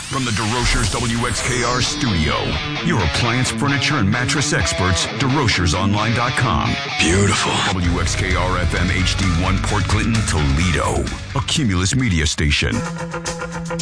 From the DeRochers WXKR studio, your appliance, furniture, and mattress experts, DeRochersOnline.com. Beautiful. WXKR FM HD1 Port Clinton, Toledo. A Cumulus media station.